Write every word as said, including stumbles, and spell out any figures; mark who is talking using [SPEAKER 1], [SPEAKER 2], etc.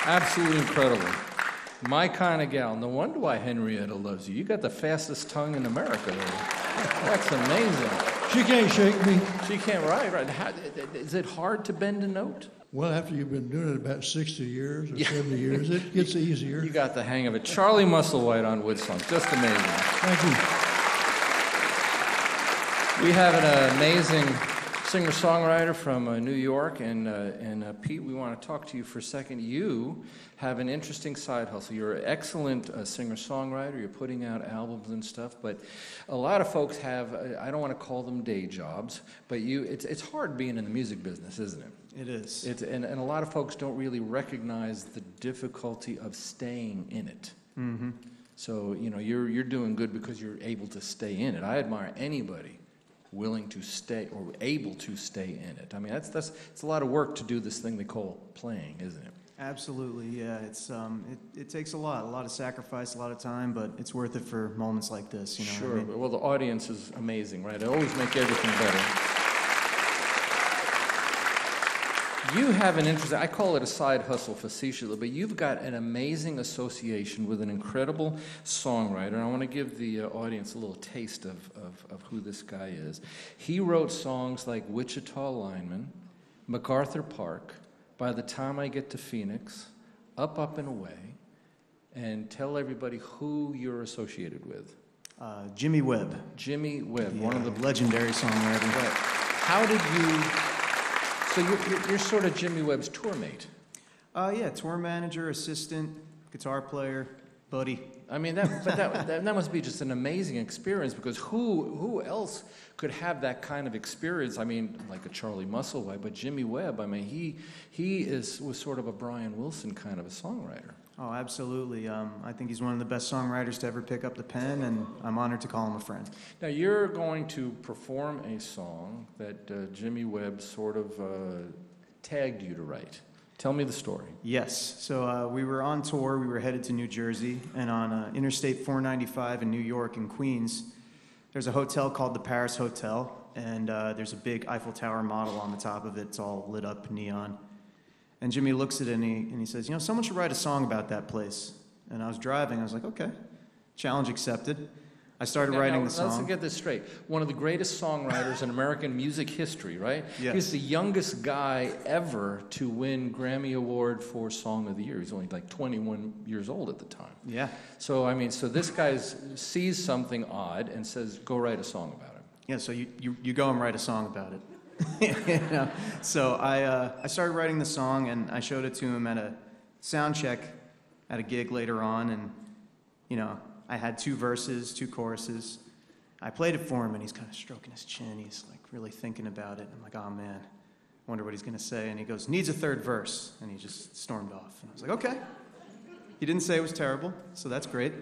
[SPEAKER 1] Absolutely incredible. My kind of gal. No wonder why Henrietta loves you. You got the fastest tongue in America. That's amazing.
[SPEAKER 2] She can't shake me.
[SPEAKER 1] She can't write, right? How, is it hard to bend a note?
[SPEAKER 2] Well, after you've been doing it about sixty years or
[SPEAKER 1] Yeah.
[SPEAKER 2] seventy years, it gets easier.
[SPEAKER 1] You got the hang of it. Charlie Musselwhite on Woodsong. Just amazing.
[SPEAKER 2] Thank you.
[SPEAKER 1] We have an amazing singer-songwriter from uh, New York, and, uh, and uh, Pete, we want to talk to you for a second. You have an interesting side hustle. You're an excellent uh, singer-songwriter. You're putting out albums and stuff, but a lot of folks have, uh, I don't want to call them day jobs, but you, it's, it's hard being in the music business, isn't it?
[SPEAKER 3] It is.
[SPEAKER 1] It's, and, and a lot of folks don't really recognize the difficulty of staying in it.
[SPEAKER 3] Mm-hmm.
[SPEAKER 1] So, you know, you're, you're doing good because you're able to stay in it. I admire anybody willing to stay or able to stay in it. I mean, that's that's it's a lot of work to do this thing they call playing, isn't it?
[SPEAKER 3] Absolutely, yeah. It's um, it, it takes a lot, a lot of sacrifice, a lot of time, but it's worth it for moments like this. You know
[SPEAKER 1] Sure.
[SPEAKER 3] what I mean?
[SPEAKER 1] Well, the audience is amazing, right? They always make everything better. You have an interesting, I call it a side hustle facetiously, but you've got an amazing association with an incredible songwriter. And I want to give the uh, audience a little taste of, of, of who this guy is. He wrote songs like Wichita Lineman, MacArthur Park, By the Time I Get to Phoenix, Up, Up, and Away, and tell everybody who you're associated with.
[SPEAKER 3] Uh, Jimmy Webb.
[SPEAKER 1] Jimmy Webb,
[SPEAKER 3] Yeah,
[SPEAKER 1] one of the
[SPEAKER 3] legendary songwriter.
[SPEAKER 1] Right. How did you... So you're, you're, you're sort of Jimmy Webb's tour mate.
[SPEAKER 3] Uh, yeah, tour manager, assistant, guitar player, buddy.
[SPEAKER 1] I mean, that, but that, that, that must be just an amazing experience, because who who else could have that kind of experience? I mean, like a Charlie Musselwhite, but Jimmy Webb, I mean, he he is was sort of a Brian Wilson kind of a songwriter.
[SPEAKER 3] Oh, absolutely. Um, I think he's one of the best songwriters to ever pick up the pen, and I'm honored to call him a friend.
[SPEAKER 1] Now, you're going to perform a song that uh, Jimmy Webb sort of uh, tagged you to write. Tell me the story.
[SPEAKER 3] Yes. So uh, we were on tour. We were headed to New Jersey, and on uh, Interstate four ninety-five in New York in Queens, there's a hotel called the Paris Hotel, and uh, there's a big Eiffel Tower model on the top of it. It's all lit up neon. And Jimmy looks at it and he, and he says, you know, someone should write a song about that place. And I was driving. I was like, okay, challenge accepted. I started
[SPEAKER 1] Now,
[SPEAKER 3] writing
[SPEAKER 1] now,
[SPEAKER 3] the song.
[SPEAKER 1] Let's get this straight. One of the greatest songwriters in American music history, right?
[SPEAKER 3] Yes.
[SPEAKER 1] He's the youngest guy ever to win Grammy Award for Song of the Year. He's only like twenty-one years old at the time.
[SPEAKER 3] Yeah.
[SPEAKER 1] So, I mean, so this guy sees something odd and says, go write a song about it.
[SPEAKER 3] Yeah, so you, you, you go and write a song about it. You know? So I, uh, I started writing the song, and I showed it to him at a sound check at a gig later on, and, you know, I had two verses, two choruses. I played it for him, and he's kind of stroking his chin. He's, like, really thinking about it. I'm like, oh, man, wonder what he's going to say. And he goes, needs a third verse. And he just stormed off. And I was like, okay. He didn't say it was terrible, so that's great.